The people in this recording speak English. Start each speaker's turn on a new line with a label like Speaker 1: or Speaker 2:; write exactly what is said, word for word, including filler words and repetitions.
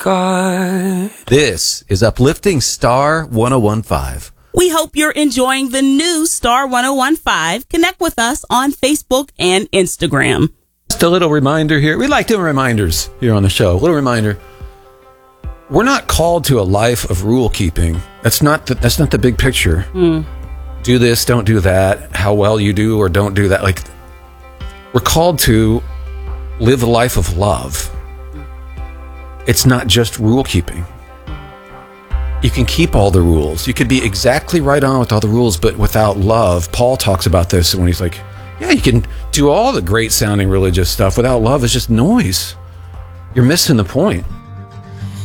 Speaker 1: God.
Speaker 2: This is Uplifting Star ten fifteen.
Speaker 3: We hope you're enjoying the new Star ten fifteen. Connect with us on Facebook and Instagram.
Speaker 2: Just a little reminder here. We like doing reminders here on the show. A little reminder. We're not called to a life of rule keeping. That's not the, that's not the big picture.
Speaker 3: Mm.
Speaker 2: Do this, don't do that. How well you do or don't do that. Like, we're called to live a life of love. It's not just rule keeping. You can keep all the rules. You could be exactly right on with all the rules, but without love. Paul talks about this when he's like, yeah, you can do all the great sounding religious stuff. Without love, it's just noise. You're missing the point.